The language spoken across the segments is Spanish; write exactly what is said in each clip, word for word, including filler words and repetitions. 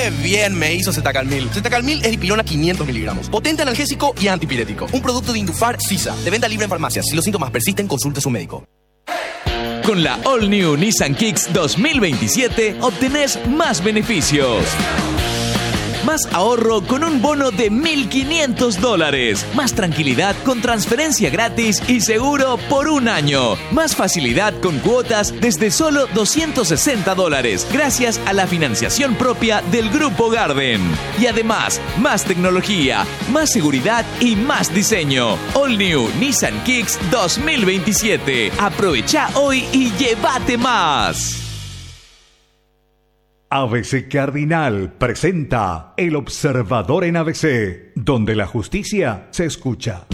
¡Qué bien me hizo Zetacalmil! Zetacalmil es dipirona quinientos miligramos. Potente analgésico y antipirético. Un producto de Indufar Sisa. De venta libre en farmacias. Si los síntomas persisten, consulte a su médico. Con la All New Nissan Kicks dos mil veintisiete obtenés más beneficios. Más ahorro con un bono de mil quinientos dólares. Más tranquilidad con transferencia gratis y seguro por un año. Más facilidad con cuotas desde solo doscientos sesenta dólares. Gracias a la financiación propia del Grupo Garden. Y además, más tecnología, más seguridad y más diseño. All New Nissan Kicks dos mil veintisiete. Aprovecha hoy y llévate más. A B C Cardinal presenta El Observador en A B C, donde la justicia se escucha.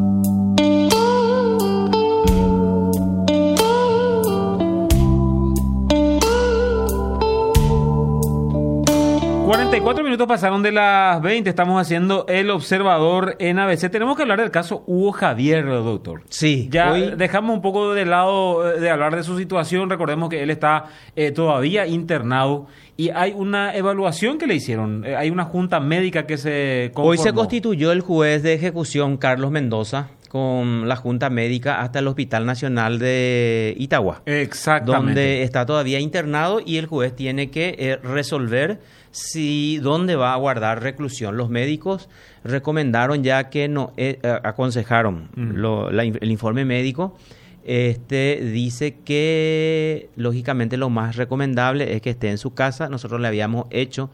cuarenta y cuatro minutos pasaron de las veinte, estamos haciendo El Observador en A B C. Tenemos que hablar del caso Hugo Javier, doctor. Sí. Ya hoy... dejamos un poco de lado de hablar de su situación. Recordemos que él está eh, todavía internado y hay una evaluación que le hicieron. Eh, hay una junta médica que se conformó. Hoy se constituyó el juez de ejecución Carlos Mendoza con la junta médica hasta el Hospital Nacional de Itagua. Exactamente. Donde está todavía internado y el juez tiene que eh, resolver si dónde va a guardar reclusión. Los médicos recomendaron ya que no eh, aconsejaron mm. lo, la, el informe médico. Este dice que lógicamente lo más recomendable es que esté en su casa. Nosotros le habíamos hecho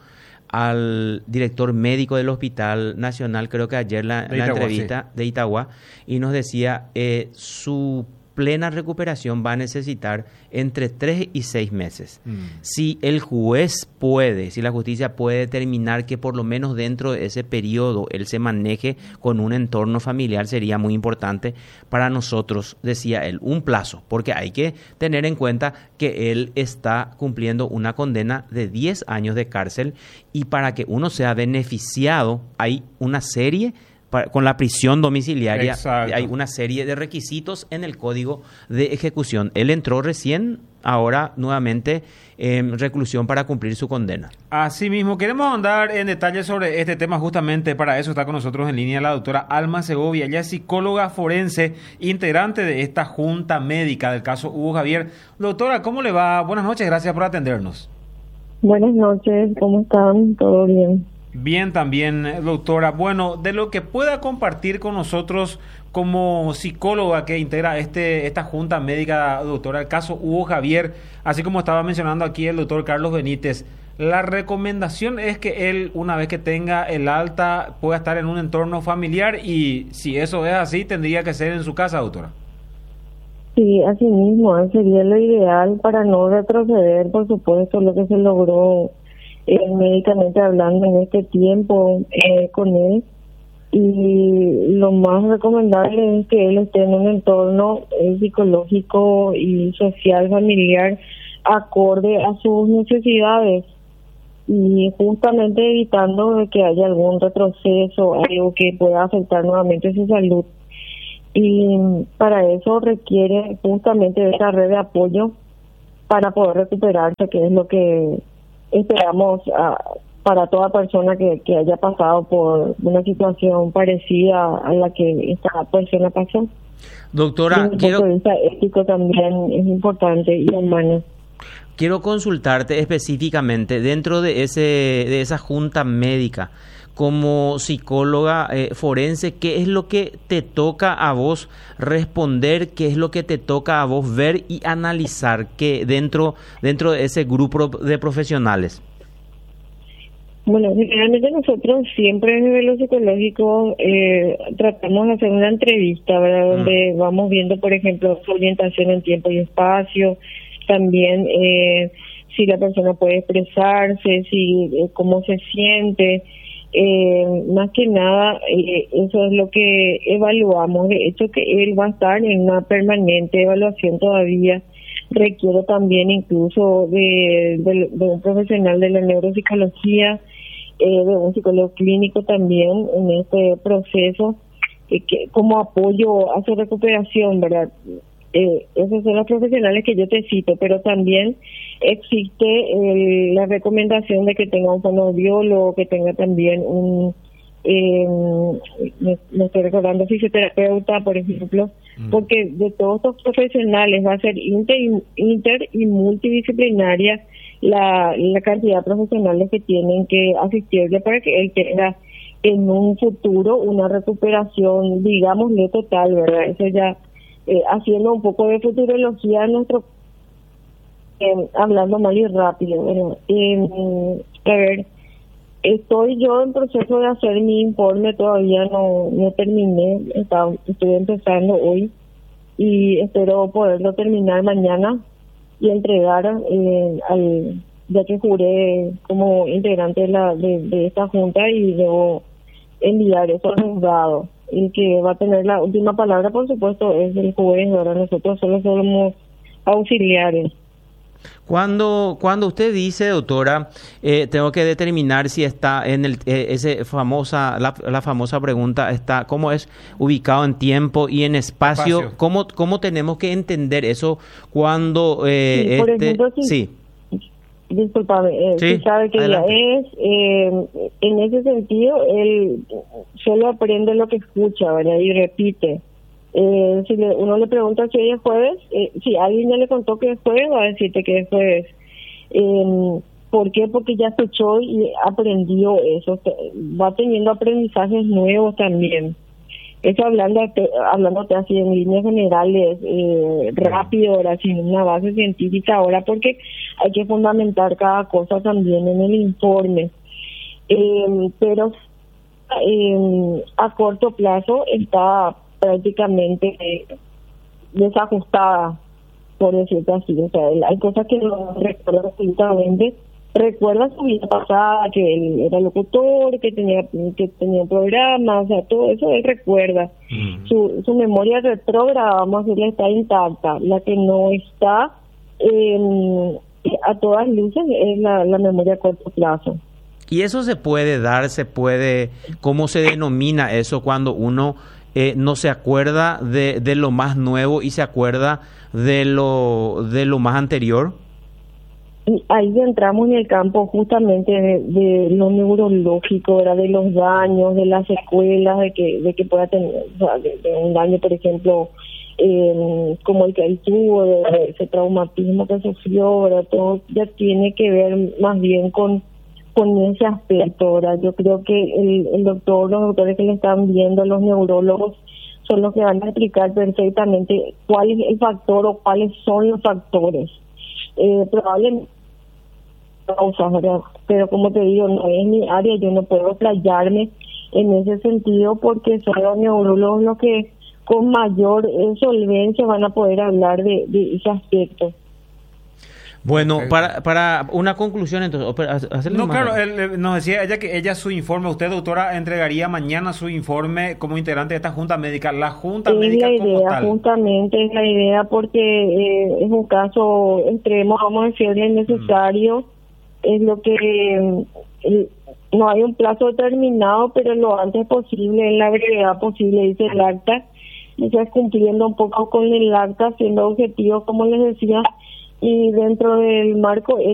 al director médico del Hospital Nacional, creo que ayer la, de la Itagua, entrevista sí. de Itagua, y nos decía eh, su plena recuperación va a necesitar entre tres y seis meses. Mm. Si el juez puede, si la justicia puede determinar que por lo menos dentro de ese periodo él se maneje con un entorno familiar, sería muy importante para nosotros, decía él, un plazo, porque hay que tener en cuenta que él está cumpliendo una condena de diez años de cárcel y para que uno sea beneficiado hay una serie con la prisión domiciliaria. Exacto. Hay una serie de requisitos en el Código de Ejecución. Él entró recién, ahora nuevamente en eh, reclusión para cumplir su condena. Así mismo, queremos andar en detalle sobre este tema. Justamente para eso está con nosotros en línea la doctora Alma Segovia. Ella es psicóloga forense, integrante de esta junta médica del caso Hugo Javier. Doctora, ¿cómo le va? Buenas noches, gracias por atendernos. Buenas noches, ¿cómo están? ¿Todo bien? Bien también, doctora. Bueno, de lo que pueda compartir con nosotros como psicóloga que integra este esta junta médica, doctora, el caso Hugo Javier, así como estaba mencionando aquí el doctor Carlos Benítez, la recomendación es que él, una vez que tenga el alta, pueda estar en un entorno familiar y si eso es así, tendría que ser en su casa, doctora. Sí, así mismo, sería lo ideal para no retroceder, por supuesto, lo que se logró Eh, médicamente hablando en este tiempo eh, con él, y lo más recomendable es que él esté en un entorno eh, psicológico y social familiar acorde a sus necesidades y justamente evitando de que haya algún retroceso, algo que pueda afectar nuevamente su salud, y para eso requiere justamente de esa red de apoyo para poder recuperarse, que es lo que esperamos uh, para toda persona que, que haya pasado por una situación parecida a la que esta persona pasó. Doctora, desde quiero... el punto de vista ético también es importante y humano. Quiero consultarte específicamente dentro de ese de esa junta médica, como psicóloga eh, forense, ¿qué es lo que te toca a vos responder? ¿Qué es lo que te toca a vos ver y analizar que dentro dentro de ese grupo de profesionales? Bueno, generalmente nosotros siempre en nivel psicológico eh, tratamos de hacer una entrevista, ¿verdad? Mm. Donde vamos viendo, por ejemplo, su orientación en tiempo y espacio, también eh, si la persona puede expresarse, si eh, cómo se siente. Eh, más que nada, eh, eso es lo que evaluamos. De hecho, que él va a estar en una permanente evaluación todavía. Requiere también incluso de, de, de un profesional de la neuropsicología, eh, de un psicólogo clínico también en este proceso, eh, que como apoyo a su recuperación, ¿verdad? Eh, esos son los profesionales que yo te cito, pero también existe el, la recomendación de que tenga un fonoaudiólogo, que tenga también un, eh, me, me estoy recordando, fisioterapeuta, por ejemplo, mm. porque de todos estos profesionales va a ser inter, inter y multidisciplinaria la, la cantidad de profesionales que tienen que asistirle para que él tenga en un futuro una recuperación, digámosle, total, ¿verdad? Eso ya, eh, haciendo un poco de futurología, nuestro eh, hablando mal y rápido, bueno, eh, a ver, estoy yo en proceso de hacer mi informe, todavía no, no terminé, estaba, estoy empezando hoy y espero poderlo terminar mañana y entregar eh, al, ya que juré como integrante de, la, de, de esta junta, y debo enviar eso al juzgado. El que va a tener la última palabra, por supuesto, es el juez. Ahora nosotros solo somos auxiliares. Cuando cuando usted dice, doctora, eh, tengo que determinar si está en el eh, ese famosa la, la famosa pregunta está cómo es ubicado en tiempo y en espacio, espacio. cómo cómo tenemos que entender eso cuando eh, sí, por este ejemplo, si, sí. Disculpame, eh, sí, si sabe que adelante. ya es, eh, en ese sentido, él solo aprende lo que escucha, ¿verdad? Y repite. Eh, si le, uno le pregunta si hoy es jueves, eh, si alguien ya le contó que es jueves, va a decirte que es jueves. Eh, ¿Por qué? Porque ya escuchó y aprendió eso. Va teniendo aprendizajes nuevos también. Eso hablando hablándote así en líneas generales, eh, rápido, ahora sin una base científica ahora, porque hay que fundamentar cada cosa también en el informe. Eh, pero eh, a corto plazo está prácticamente eh, desajustada, por decirlo así. O sea, hay cosas que no recuerda absolutamente. Recuerda su vida pasada, que él era locutor, que tenía que tenía un programa, o sea, todo eso él recuerda. Mm. Su su memoria retrógrada, vamos a decirle, está intacta. La que no está eh, a todas luces es la, la memoria a corto plazo. Y eso se puede dar, se puede, ¿cómo se denomina eso cuando uno eh, no se acuerda de, de lo más nuevo y se acuerda de lo de lo más anterior? Y ahí entramos en el campo justamente de, de lo neurológico, ¿verdad? De los daños, de las secuelas, de que de que pueda tener, o sea, de, de un daño, por ejemplo, eh, como el que él tuvo, de, de ese traumatismo que sufrió, ¿verdad? Todo ya tiene que ver más bien con con ese aspecto, ¿verdad? Yo creo que el, el doctor, los doctores que le están viendo, los neurólogos, son los que van a explicar perfectamente cuál es el factor o cuáles son los factores. Eh, probablemente causas, ¿verdad? Pero como te digo, no es mi área, yo no puedo playarme en ese sentido porque son los neurólogos los que con mayor eh, solvencia van a poder hablar de, de ese aspecto. Bueno, para para una conclusión, entonces, hacerle no, más. claro, él, nos decía ella que ella su informe, usted, doctora, entregaría mañana su informe como integrante de esta junta médica. La junta es médica la como idea, tal. Justamente es la idea, porque eh, es un caso extremo, vamos a decirle, necesario. Mm. Es lo que eh, no hay un plazo determinado, pero lo antes posible, en la brevedad posible, dice el acta. Entonces, cumpliendo un poco con el acta, siendo objetivo, como les decía, y dentro del marco